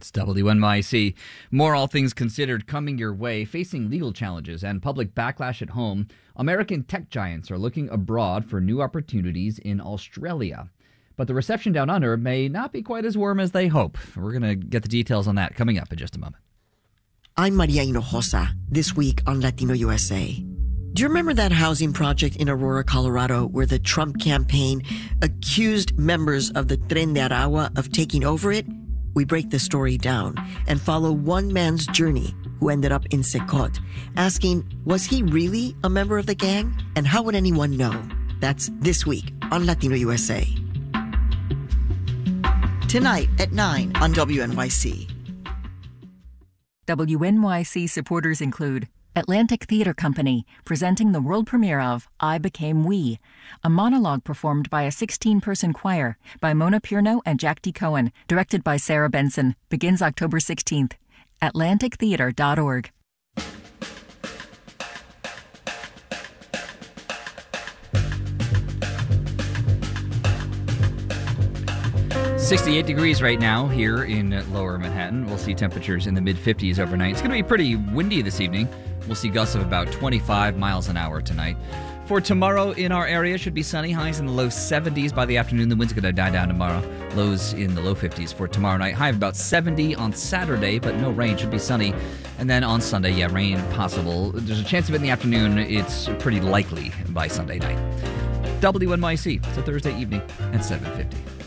It's WNYC. More All Things Considered coming your way. Facing legal challenges and public backlash at home, American tech giants are looking abroad for new opportunities in Australia. But the reception down under may not be quite as warm as they hope. We're going to get the details on that coming up in just a moment. I'm Maria Hinojosa, this week on Latino USA. Do you remember that housing project in Aurora, Colorado, where the Trump campaign accused members of the Tren de Aragua of taking over it? We break the story down and follow one man's journey who ended up in Secot, asking, was he really a member of the gang? And how would anyone know? That's this week on Latino USA. Tonight at 9 on WNYC. WNYC supporters include Atlantic Theater Company, presenting the world premiere of I Became We, a monologue performed by a 16-person choir by Mona Pierno and Jack D. Cohen, directed by Sarah Benson, begins October 16th. AtlanticTheater.org. .68 degrees right now here in Lower Manhattan. We'll see temperatures in the mid-50s overnight. It's going to be pretty windy this evening. We'll see gusts of about 25 miles an hour tonight. For tomorrow in our area, should be sunny. Highs in the low 70s by the afternoon. The wind's going to die down tomorrow. Lows in the low 50s for tomorrow night. High of about 70 on Saturday, but no rain. Should be sunny. And then on Sunday, rain possible. There's a chance of it in the afternoon. It's pretty likely by Sunday night. WNYC. It's a Thursday evening at 7:50.